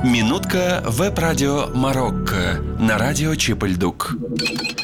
Минутка веб-радио Марокко на радио Чип и Льдук.